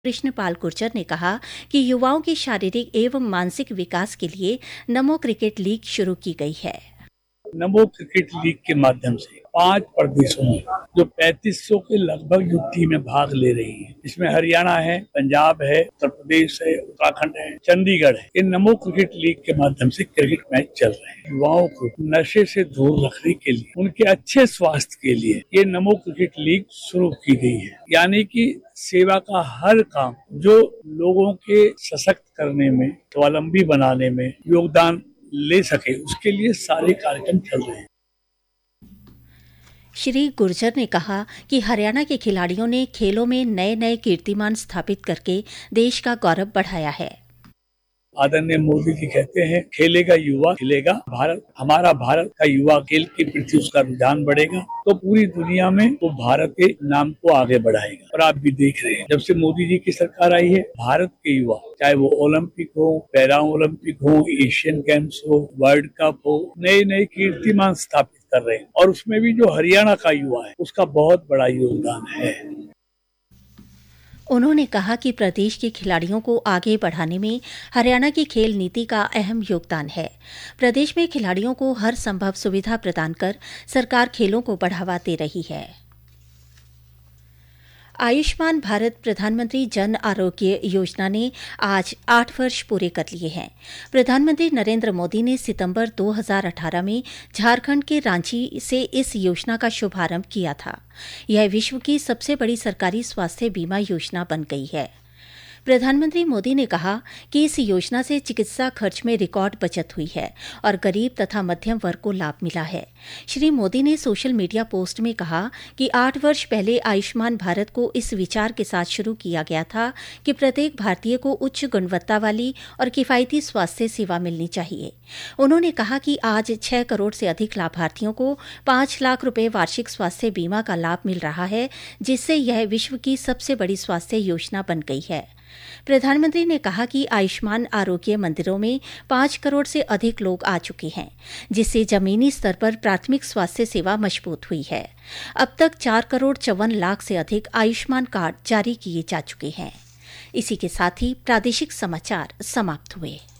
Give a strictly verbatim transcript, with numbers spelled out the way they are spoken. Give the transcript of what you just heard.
कृष्णपाल गुर्जर ने कहा कि युवाओं के शारीरिक एवं मानसिक विकास के लिए नमो क्रिकेट लीग शुरू की गई है। नमो क्रिकेट लीग के माध्यम से पांच प्रदेशों में जो पैंतीस सौ के लगभग जो टीमें भाग ले रही हैं, इसमें हरियाणा है, पंजाब है, उत्तर प्रदेश है, उत्तराखंड है, चंडीगढ़ है। इन नमो क्रिकेट लीग के माध्यम से क्रिकेट मैच चल रहे हैं। युवाओं को नशे से दूर रखने के लिए, उनके अच्छे स्वास्थ्य के लिए ये नमो क्रिकेट लीग शुरू की गई है। यानी कि सेवा का हर काम जो लोगों के सशक्त करने में, स्वावलंबी बनाने में योगदान ले सके, उसके लिए सारे कार्यक्रम चल रहे हैं। श्री गुर्जर ने कहा कि हरियाणा के खिलाड़ियों ने खेलों में नए नए कीर्तिमान स्थापित करके देश का गौरव बढ़ाया है। आदरणीय मोदी जी कहते हैं, खेलेगा युवा खिलेगा भारत। हमारा भारत का युवा खेल के प्रति उसका रुझान बढ़ेगा तो पूरी दुनिया में वो भारत के नाम को आगे बढ़ाएगा। और आप भी देख रहे हैं, जब से मोदी जी की सरकार आई है, भारत के युवा चाहे वो ओलंपिक हो, पैरा ओलंपिक हो, एशियन गेम्स हो, वर्ल्ड कप हो, नए नए कीर्तिमान स्थापित कर रहे हैं। और उसमें भी जो हरियाणा का युवा है, उसका बहुत बड़ा योगदान है। उन्होंने कहा कि प्रदेश के खिलाड़ियों को आगे बढ़ाने में हरियाणा की खेल नीति का अहम योगदान है। प्रदेश में खिलाड़ियों को हर संभव सुविधा प्रदान कर सरकार खेलों को बढ़ावा दे रही है। आयुष्मान भारत प्रधानमंत्री जन आरोग्य योजना ने आज आठ वर्ष पूरे कर लिए हैं। प्रधानमंत्री नरेंद्र मोदी ने सितंबर दो हज़ार अठारह में झारखंड के रांची से इस योजना का शुभारंभ किया था। यह विश्व की सबसे बड़ी सरकारी स्वास्थ्य बीमा योजना बन गई है। प्रधानमंत्री मोदी ने कहा कि इस योजना से चिकित्सा खर्च में रिकॉर्ड बचत हुई है और गरीब तथा मध्यम वर्ग को लाभ मिला है। श्री मोदी ने सोशल मीडिया पोस्ट में कहा कि आठ वर्ष पहले आयुष्मान भारत को इस विचार के साथ शुरू किया गया था कि प्रत्येक भारतीय को उच्च गुणवत्ता वाली और किफायती स्वास्थ्य सेवा मिलनी चाहिए। उन्होंने कहा कि आज छह करोड़ से अधिक लाभार्थियों को पांच लाख रुपए वार्षिक स्वास्थ्य बीमा का लाभ मिल रहा है, जिससे यह विश्व की सबसे बड़ी स्वास्थ्य योजना बन गई है। प्रधानमंत्री ने कहा कि आयुष्मान आरोग्य मंदिरों में पांच करोड़ से अधिक लोग आ चुके हैं, जिससे जमीनी स्तर पर प्राथमिक स्वास्थ्य सेवा मजबूत हुई है। अब तक चार करोड़ चौवन लाख से अधिक आयुष्मान कार्ड जारी किए जा चुके हैं। इसी के साथ ही प्रादेशिक समाचार समाप्त हुए।